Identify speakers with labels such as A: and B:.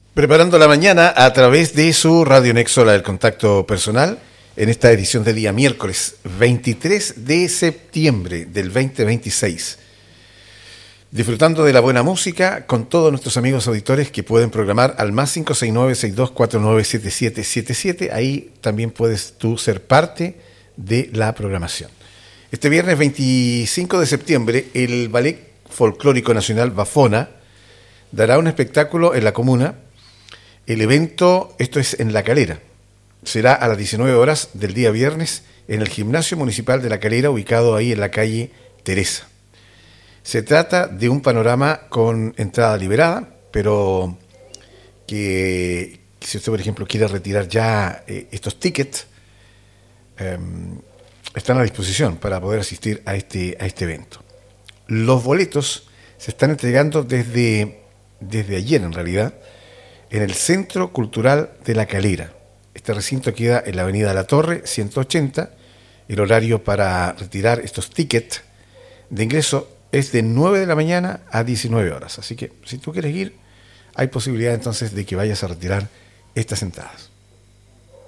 A: Preparando la mañana a través de su Radio Nexo, la del contacto personal, en esta edición de día miércoles 23 de septiembre del 2026. Disfrutando de la buena música con todos nuestros amigos auditores que pueden programar al más 569-6249-7777. Ahí también puedes tú ser parte de la programación. Este viernes 25 de septiembre, el Ballet Folclórico Nacional Bafona dará un espectáculo en la comuna. El evento, esto es en La Calera, será a las 19 horas del día viernes en el Gimnasio Municipal de La Calera, ubicado ahí en la calle Teresa. Se trata de un panorama con entrada liberada, pero que si usted, por ejemplo, quiere retirar ya estos tickets, están a disposición para poder asistir a este evento. Los boletos se están entregando desde ayer, en realidad, en el Centro Cultural de La Calera. Este recinto queda en la avenida La Torre, 180. El horario para retirar estos tickets de ingreso es de 9 de la mañana a 19 horas. Así que si tú quieres ir, hay posibilidad entonces de que vayas a retirar estas entradas.